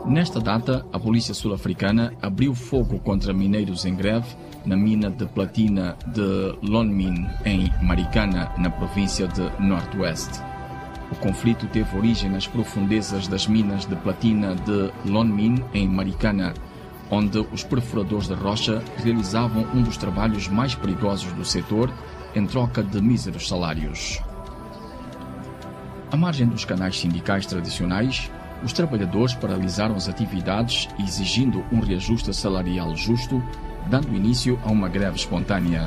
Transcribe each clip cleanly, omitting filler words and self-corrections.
Nesta data, a polícia sul-africana abriu fogo contra mineiros em greve na mina de platina de Lonmin, em Marikana, na província de Northwest. O conflito teve origem nas profundezas das minas de platina de Lonmin, em Marikana, onde os perfuradores de rocha realizavam um dos trabalhos mais perigosos do setor em troca de míseros salários. À margem dos canais sindicais tradicionais, os trabalhadores paralisaram as atividades exigindo um reajuste salarial justo, dando início a uma greve espontânea.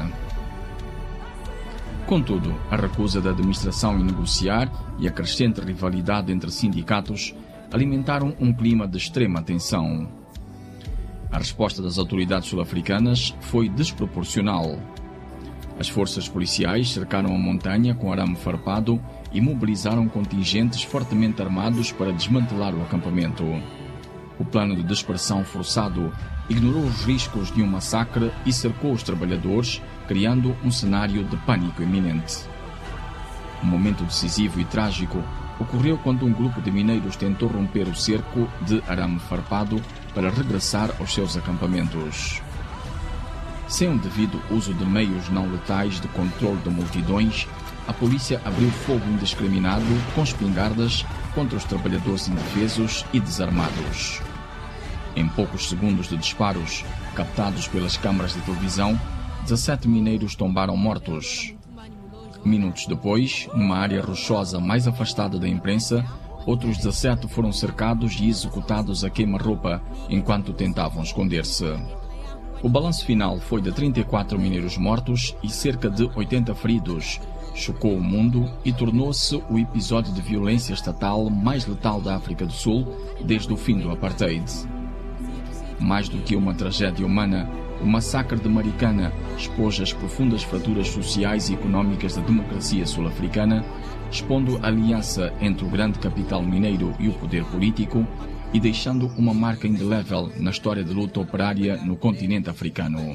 Contudo, a recusa da administração em negociar e a crescente rivalidade entre sindicatos alimentaram um clima de extrema tensão. A resposta das autoridades sul-africanas foi desproporcional. As forças policiais cercaram a montanha com arame farpado e mobilizaram contingentes fortemente armados para desmantelar o acampamento. O plano de dispersão forçado ignorou os riscos de um massacre e cercou os trabalhadores, criando um cenário de pânico iminente. Um momento decisivo e trágico ocorreu quando um grupo de mineiros tentou romper o cerco de arame farpado para regressar aos seus acampamentos. Sem um devido uso de meios não letais de controle de multidões, a polícia abriu fogo indiscriminado com espingardas contra os trabalhadores indefesos e desarmados. Em poucos segundos de disparos, captados pelas câmaras de televisão, 17 mineiros tombaram mortos. Minutos depois, numa área rochosa mais afastada da imprensa, outros 17 foram cercados e executados a queima-roupa enquanto tentavam esconder-se. O balanço final foi de 34 mineiros mortos e cerca de 80 feridos. Chocou o mundo e tornou-se o episódio de violência estatal mais letal da África do Sul desde o fim do apartheid. Mais do que uma tragédia humana, o massacre de Marikana expôs as profundas fraturas sociais e económicas da democracia sul-africana, expondo a aliança entre o grande capital mineiro e o poder político e deixando uma marca indelével na história de luta operária no continente africano.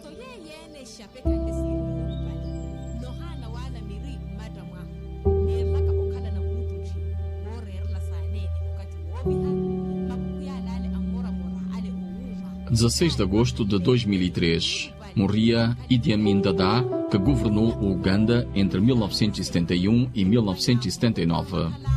16 de agosto de 2003, morria Idi Amin Dada, que governou o Uganda entre 1971 e 1979.